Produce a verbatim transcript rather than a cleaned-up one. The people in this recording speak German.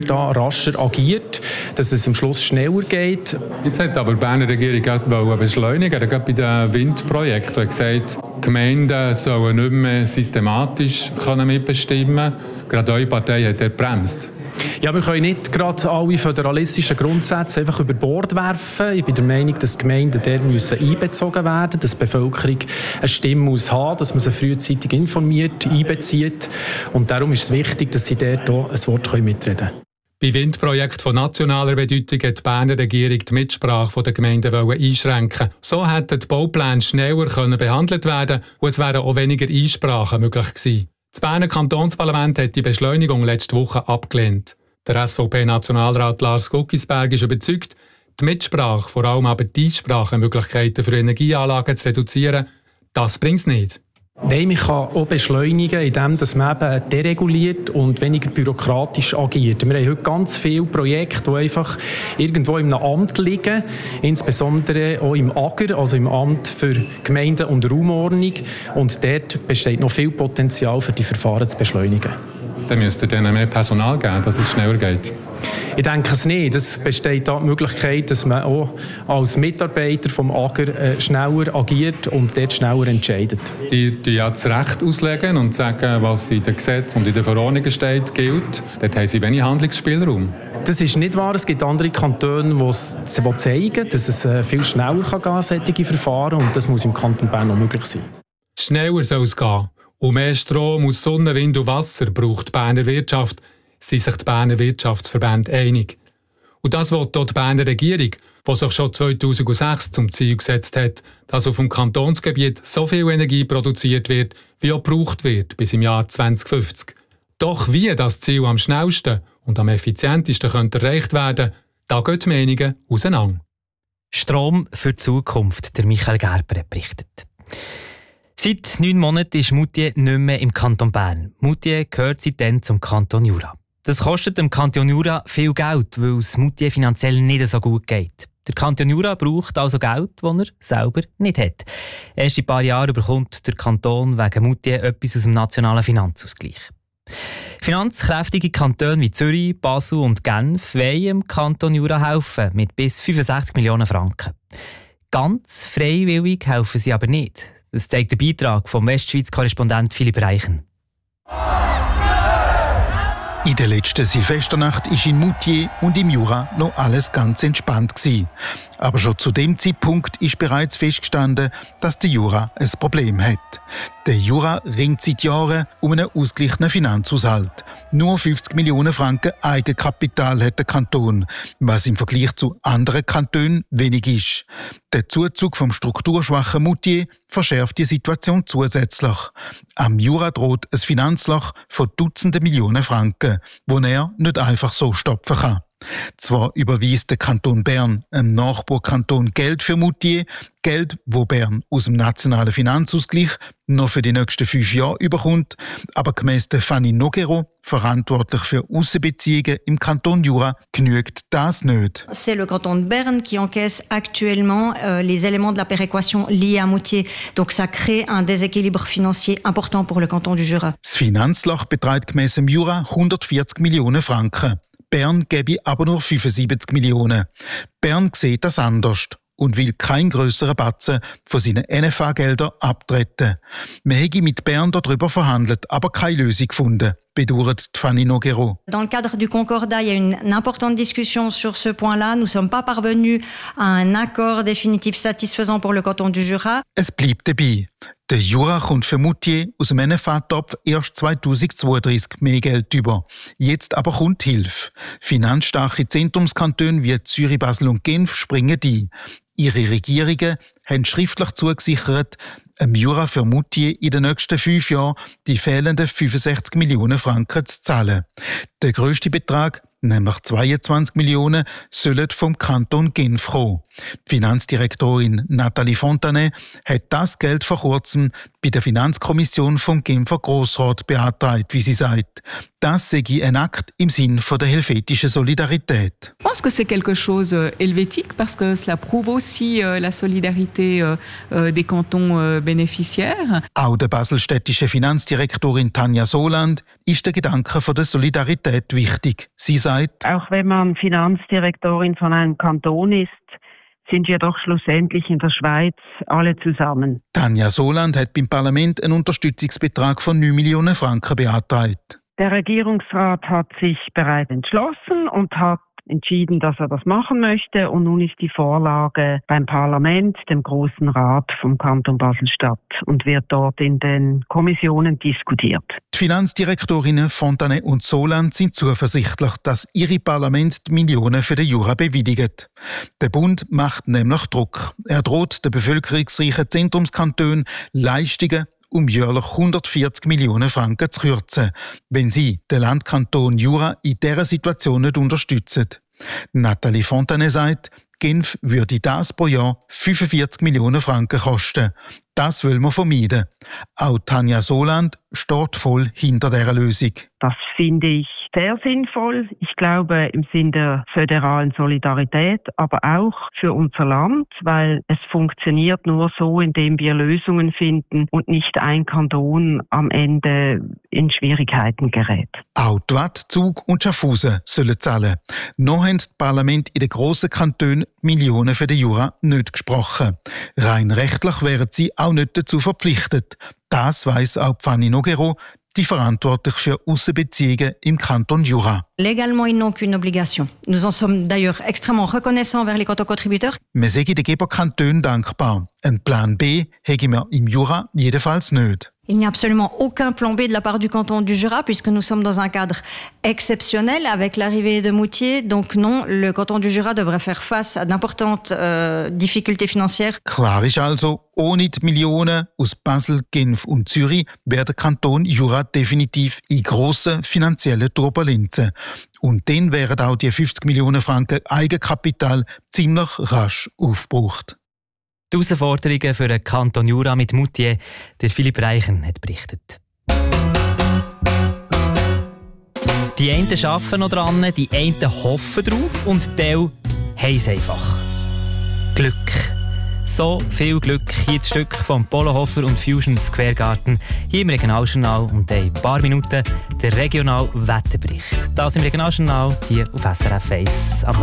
da rascher agiert, dass es am Schluss schneller geht. Jetzt hat aber die Berner Regierung auch beschleunigen. Gerade bei den Windprojekten hat gesagt, die Gemeinden sollen nicht mehr systematisch mitbestimmen können. Gerade eure Partei hat dort gebremst. Ja, wir können nicht gerade alle föderalistischen Grundsätze einfach über Bord werfen. Ich bin der Meinung, dass die Gemeinden dort müssen einbezogen werden, dass die Bevölkerung eine Stimme muss haben, dass man sie frühzeitig informiert, einbezieht. Und darum ist es wichtig, dass sie dort auch ein Wort mitreden können. Bei Windprojekten von nationaler Bedeutung hat die Berner Regierung die Mitsprache der Gemeinden einschränken. So hätten die Baupläne schneller können behandelt werden und es wären auch weniger Einsprachen möglich gewesen. Das Berner Kantonsparlament hat die Beschleunigung letzte Woche abgelehnt. Der S V P-Nationalrat Lars Guggisberg ist überzeugt, die Mitsprache, vor allem aber die Einsprachemöglichkeiten für Energieanlagen zu reduzieren, das bringt es nicht. Nein, man kann auch beschleunigen, indem man eben dereguliert und weniger bürokratisch agiert. Wir haben heute ganz viele Projekte, die einfach irgendwo in einem Amt liegen, insbesondere auch im A G R, also im Amt für Gemeinden- und Raumordnung. Und dort besteht noch viel Potenzial, für die Verfahren zu beschleunigen. Dann müsst ihr denen mehr Personal geben, dass es schneller geht. Ich denke es nicht. Es besteht da die Möglichkeit, dass man auch als Mitarbeiter vom A G R äh, schneller agiert und dort schneller entscheidet. Die, die ja das Recht auslegen und sagen, was in den Gesetzen und in den Verordnungen steht, gilt. Dort haben sie wenig Handlungsspielraum. Das ist nicht wahr. Es gibt andere Kantone, die es zeigen, dass es äh, viel schneller gehen kann, solche Verfahren. Und das muss im Kanton Bern auch möglich sein. Schneller soll es gehen. Und mehr Strom aus Sonne, Wind und Wasser braucht die Berner Wirtschaft, sind sich die Berner Wirtschaftsverbände einig. Und das will auch die Berner Regierung, die sich schon zweitausendsechs zum Ziel gesetzt hat, dass auf dem Kantonsgebiet so viel Energie produziert wird, wie auch gebraucht wird bis im Jahr zwanzig fünfzig. Doch wie das Ziel am schnellsten und am effizientesten könnte erreicht werden, da gehen die Meinungen auseinander. Strom für die Zukunft, der Michael Gerber hat berichtet. Seit neun Monaten ist Moutier nicht mehr im Kanton Bern. Moutier gehört seitdem zum Kanton Jura. Das kostet dem Kanton Jura viel Geld, weil es Moutier finanziell nicht so gut geht. Der Kanton Jura braucht also Geld, das er selber nicht hat. Erst in ein paar Jahren bekommt der Kanton wegen Moutier etwas aus dem nationalen Finanzausgleich. Finanzkräftige Kantone wie Zürich, Basel und Genf wollen dem Kanton Jura helfen, mit bis fünfundsechzig Millionen Franken. Ganz freiwillig helfen sie aber nicht. Das zeigt der Beitrag vom Westschweiz-Korrespondent Philipp Reichen. In der letzten Silvesternacht war in Moutier und im Jura noch alles ganz entspannt gewesen. Aber schon zu dem Zeitpunkt ist bereits festgestanden, dass der Jura ein Problem hat. Der Jura ringt seit Jahren um einen ausgeglichenen Finanzhaushalt. Nur fünfzig Millionen Franken Eigenkapital hat der Kanton, was im Vergleich zu anderen Kantonen wenig ist. Der Zuzug vom strukturschwachen Moutier verschärft die Situation zusätzlich. Am Jura droht ein Finanzloch von Dutzenden Millionen Franken, wo er nicht einfach so stopfen kann. Zwar überweist der Kanton Bern einem Nachbarkanton Geld für Moutier, Geld, wo Bern aus dem nationalen Finanzausgleich noch für die nächsten fünf Jahre überkommt, aber gemäss Fanny Nogueiro, verantwortlich für Aussenbeziehungen im Kanton Jura, genügt das nicht. C'est le canton de Berne qui encaisse actuellement euh, les éléments de la péréquation liés à Moutier. Donc ça crée un déséquilibre financier important pour le canton du Jura. Das Finanzloch beträgt gemäss dem Jura hundertvierzig Millionen Franken. Bern gebe aber nur fünfundsiebzig Millionen. Bern sieht das anders und will keinen grösseren Batzen von seinen N F A-Geldern abtreten. Man hätte mit Bern darüber verhandelt, aber keine Lösung gefunden, bedauert Fanny Nogueiro. Dans le cadre du Concordat, il y a une, une importante discussion sur ce point-là. Nous ne sommes pas parvenus à un accord définitif satisfaisant pour le canton du Jura. Es bleibt dabei. Der Jura kommt für Moutier aus dem N F A-Topf erst zweitausendzweiunddreißig mehr Geld über. Jetzt aber kommt Hilfe. Finanzstarke Zentrumskantone wie Zürich, Basel und Genf springen ein. Ihre Regierungen haben schriftlich zugesichert, im Jura für Moutier in den nächsten fünf Jahren die fehlenden fünfundsechzig Millionen Franken zu zahlen. Der grösste Betrag, nämlich zweiundzwanzig Millionen, sollen vom Kanton Genf kommen. Die Finanzdirektorin Nathalie Fontanet hat das Geld vor kurzem bei der Finanzkommission vom Genfer Grossrat beantragt, wie sie sagt. Das sei ein Akt im Sinn von der helvetischen Solidarität. Je pense que c'est quelque chose helvétique parce que cela prouve aussi la solidarité des cantons bénéficiaires. Auch der baselstädtischen Finanzdirektorin Tanja Soland ist der Gedanke von der Solidarität wichtig. Sie sagt, auch wenn man Finanzdirektorin von einem Kanton ist, sind wir doch schlussendlich in der Schweiz alle zusammen. Tanja Soland hat beim Parlament einen Unterstützungsbetrag von neun Millionen Franken beantragt. Der Regierungsrat hat sich bereits entschlossen und hat entschieden, dass er das machen möchte. Und nun ist die Vorlage beim Parlament, dem Grossen Rat vom Kanton Basel-Stadt, und wird dort in den Kommissionen diskutiert. Die Finanzdirektorinnen Fontane und Soland sind zuversichtlich, dass ihre Parlament die Millionen für den Jura bewilligt. Der Bund macht nämlich Druck. Er droht den bevölkerungsreichen Zentrumskantonen Leistungen um jährlich hundertvierzig Millionen Franken zu kürzen, wenn sie den Landkanton Jura in dieser Situation nicht unterstützen. Nathalie Fontane sagt, Genf würde das pro Jahr fünfundvierzig Millionen Franken kosten. Das wollen wir vermeiden. Auch Tanja Soland steht voll hinter dieser Lösung. Das finde ich sehr sinnvoll. Ich glaube im Sinne der föderalen Solidarität, aber auch für unser Land, weil es funktioniert nur so, indem wir Lösungen finden und nicht ein Kanton am Ende in Schwierigkeiten gerät. Auch die Watt, Zug und Schaffhausen sollen zahlen. Noch haben die Parlamente in den grossen Kantonen Millionen für den Jura nicht gesprochen. Rein rechtlich wären sie auch nicht dazu verpflichtet. Das weiss auch Fanny Nogueiro, die verantwortlich für Aussenbeziehungen im Kanton Jura. Légalement, ils n'ont qu'une obligation. Nous en sommes d'ailleurs extrêmement reconnaissants envers les cantons contributeurs. Wir sind den Geberkantonen dankbar. Ein Plan B hätten wir im Jura jedenfalls nicht. Il n'y a absolument aucun plan B de la part du canton du Jura puisque nous sommes dans un cadre exceptionnel avec l'arrivée de Moutier. Donc non, le canton du Jura devrait faire face à d'importantes euh, difficultés financières. Klar ist also, ohne die Millionen aus Basel, Genf und Zürich wäre der Kanton Jura definitiv in grossen finanziellen Turbulenzen. Und dann wären auch die fünfzig Millionen Franken Eigenkapital ziemlich rasch aufgebraucht. Die Herausforderungen für den Kanton Jura mit Moutier, der Philipp Reichen hat berichtet. Die einen arbeiten noch dran, die einen hoffen drauf und die haben es einfach. Glück. So viel Glück. Hier das Stück vom Polohofer und Fusion Square Garden hier im Regionaljournal und in ein paar Minuten der Regionalwetterbericht. Das im Regionaljournal hier auf S R F eins am